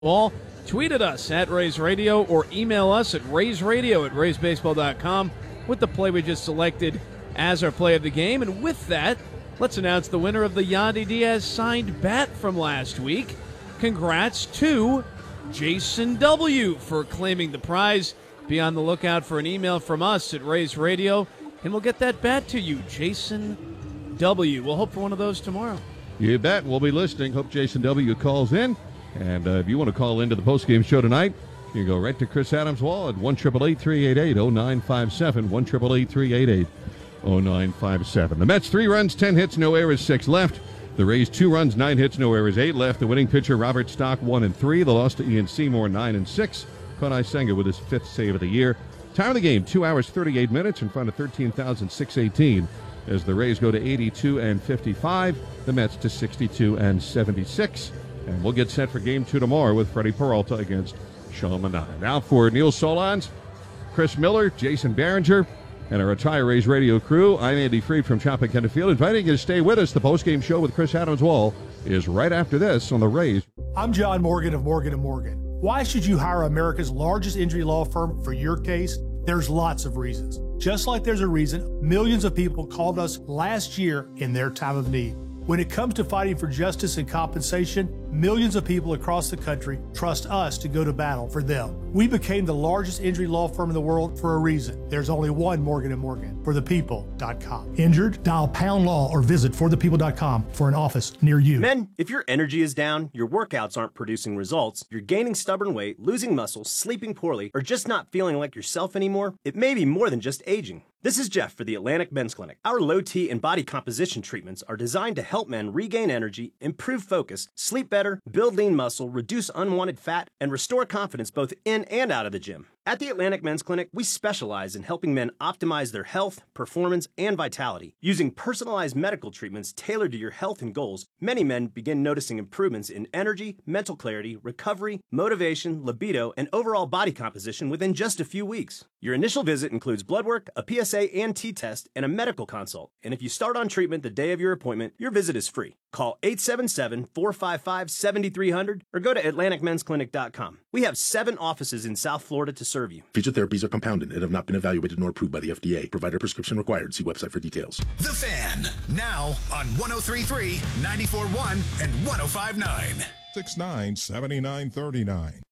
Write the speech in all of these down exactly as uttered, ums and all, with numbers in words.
Wall. Tweet at us at Rays Radio or email us at raysradio at rays baseball dot com with the play we just selected as our play of the game. And with that, let's announce the winner of the Yandy Diaz signed bat from last week. Congrats to Jason W. for claiming the prize. Be on the lookout for an email from us at Rays Radio, and we'll get that bat to you, Jason W. We'll hope for one of those tomorrow. You bet. We'll be listening. Hope Jason W. calls in. And uh, if you want to call into the postgame show tonight, you can go right to Chris Adams' wall at one eight eight eight, three eight eight, oh nine five seven, one eight eight eight, three eight eight, oh nine five seven. The Mets, three runs, ten hits, no errors, six left. The Rays, two runs, nine hits, no errors, eight left. The winning pitcher, Robert Stock, one and three. The loss to Ian Seymour, nine and six. Kodai Senga with his fifth save of the year. Time of the game, two hours, thirty-eight minutes in front of thirteen thousand six hundred eighteen. As the Rays go to eighty-two and fifty-five, the Mets to sixty-two and seventy-six. And we'll get set for game two tomorrow with Freddie Peralta against Sean Manaea. Now for Neil Solondz, Chris Miller, Jason Behringer, and our Retire Rays radio crew, I'm Andy Freed from Tropicana Field, inviting you to stay with us. The postgame show with Chris Adams Wall is right after this on the Rays. I'm John Morgan of Morgan and Morgan. Why should you hire America's largest injury law firm for your case? There's lots of reasons. Just like there's a reason millions of people called us last year in their time of need. When it comes to fighting for justice and compensation, millions of people across the country trust us to go to battle for them. We became the largest injury law firm in the world for a reason. There's only one Morgan and Morgan, for the people dot com. Injured? Dial pound law or visit for the people dot com for an office near you. Men, if your energy is down, your workouts aren't producing results, you're gaining stubborn weight, losing muscle, sleeping poorly, or just not feeling like yourself anymore, it may be more than just aging. This is Jeff for the Atlantic Men's Clinic. Our low T and body composition treatments are designed to help men regain energy, improve focus, sleep better, build lean muscle, reduce unwanted fat, and restore confidence both in and out of the gym. At the Atlantic Men's Clinic, we specialize in helping men optimize their health, performance, and vitality. Using personalized medical treatments tailored to your health and goals, many men begin noticing improvements in energy, mental clarity, recovery, motivation, libido, and overall body composition within just a few weeks. Your initial visit includes blood work, a P S A and T test, and a medical consult. And if you start on treatment the day of your appointment, your visit is free. Call eight seven seven, four five five, seven three zero zero or go to atlantic men's clinic dot com. We have seven offices in South Florida to serve you. Feature therapies are compounded and have not been evaluated nor approved by the F D A. Provider prescription required. See website for details. The Fan, now on one oh three point three, ninety-four point one, and one oh five point nine. six nine, seven nine three nine.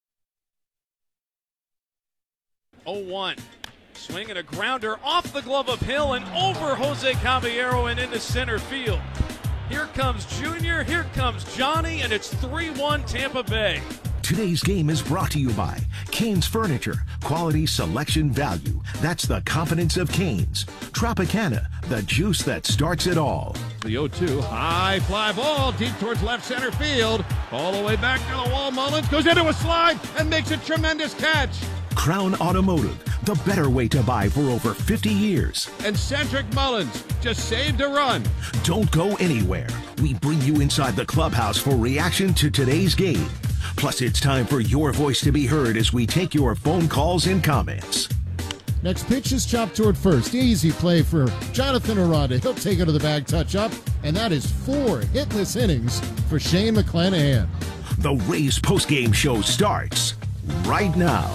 oh one. Swinging a grounder off the glove of Hill and over Jose Caballero and into center field. Here comes Junior, here comes Johnny, and it's three one Tampa Bay. Today's game is brought to you by Canes Furniture. Quality, selection, value. That's the confidence of Canes. Tropicana, the juice that starts it all. The oh two, high fly ball, deep towards left center field. All the way back to the wall. Mullins goes into a slide and makes a tremendous catch. Crown Automotive, the better way to buy for over fifty years. And Cedric Mullins just saved a run. Don't go anywhere. We bring you inside the clubhouse for reaction to today's game. Plus, it's time for your voice to be heard as we take your phone calls and comments. Next pitch is chopped toward first. Easy play for Jonathan Aranda. He'll take it to the bag, touch up, and that is four hitless innings for Shane McClanahan. The Rays postgame show starts right now.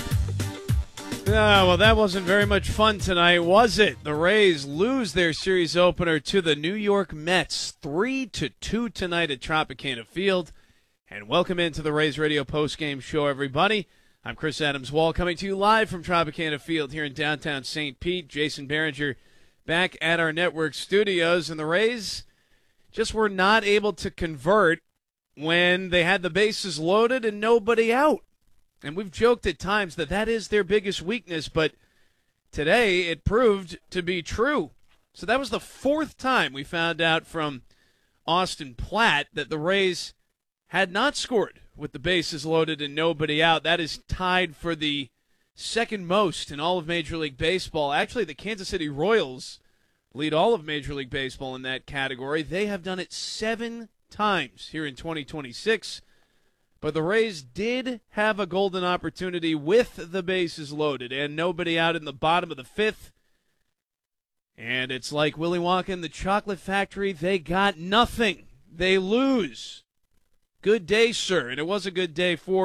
Ah, well, that wasn't very much fun tonight, was it? The Rays lose their series opener to the New York Mets, three to two tonight at Tropicana Field. And welcome into the Rays Radio postgame show, everybody. I'm Chris Adams Wall, coming to you live from Tropicana Field here in downtown Saint Pete. Jason Behringer back at our network studios, and the Rays just were not able to convert when they had the bases loaded and nobody out. And we've joked at times that that is their biggest weakness, but today it proved to be true. So that was the fourth time we found out from Austin Platt that the Rays had not scored with the bases loaded and nobody out. That is tied for the second most in all of Major League Baseball. Actually, the Kansas City Royals lead all of Major League Baseball in that category. They have done it seven times here in twenty twenty-six. But the Rays did have a golden opportunity with the bases loaded and nobody out in the bottom of the fifth. And it's like Willy Wonka and the Chocolate Factory. They got nothing. They lose. Good day, sir. And it was a good day for